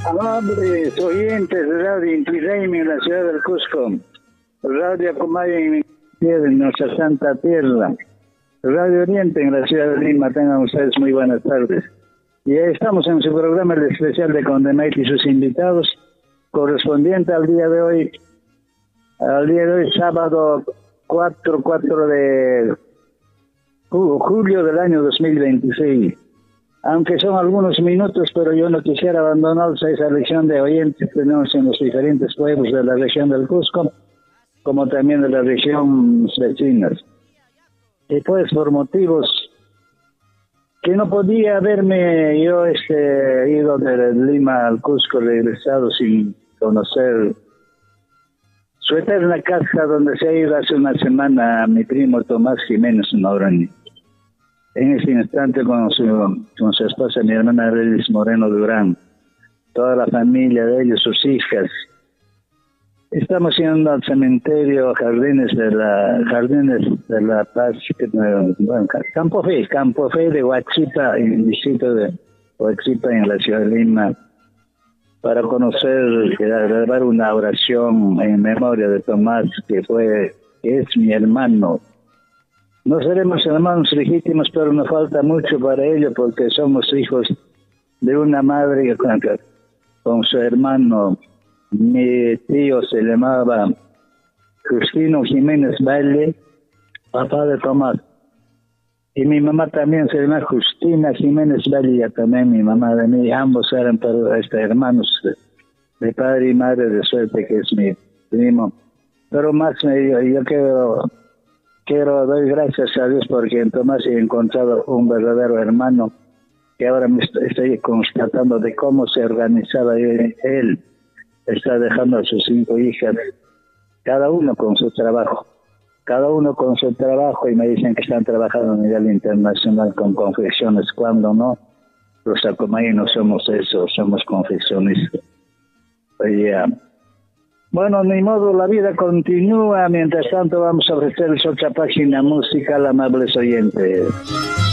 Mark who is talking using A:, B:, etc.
A: Amables oyentes de Radio Inti Raymi en la ciudad del Cusco, Radio Comayo en nuestra santa tierra, Radio Oriente en la ciudad de Lima, tengan ustedes muy buenas tardes. Y estamos en su programa el especial de Condemnate y sus invitados, correspondiente al día de hoy, sábado 4 de julio del año 2026. Aunque son algunos minutos, pero yo no quisiera abandonar esa lección de oyentes que tenemos en los diferentes pueblos de la región del Cusco, como también de las regiones vecinas. Y pues por motivos que no podía haberme yo ido de Lima al Cusco, regresado sin conocer su eterna casa donde se ha ido hace una semana mi primo Tomás Jiménez Nobrani. En ese instante con su esposa, mi hermana Relis Moreno Durán, toda la familia de ellos, sus hijas. Estamos yendo al cementerio Jardines de la Paz, Campo Fe de Huachipa, en el distrito de Huachipa, en la ciudad de Lima, para conocer, grabar una oración en memoria de Tomás, que es mi hermano. No seremos hermanos legítimos, pero nos falta mucho para ello, porque somos hijos de una madre con su hermano. Mi tío se llamaba Justino Jiménez Valle, papá de Tomás. Y mi mamá también se llama Justina Jiménez Valle, también mi mamá de mí. Ambos eran hermanos de padre y madre, de suerte que es mi primo. Pero más yo doy gracias a Dios porque en Tomás he encontrado un verdadero hermano, que ahora me estoy constatando de cómo se organizaba él. Está dejando a sus 5 hijas, cada uno con su trabajo, y me dicen que están trabajando a nivel internacional con confecciones, cuando no, los acomayinos somos eso, somos confeccionistas. Bueno, ni modo, la vida continúa. Mientras tanto vamos a ofrecerles otra página musical, amables oyentes.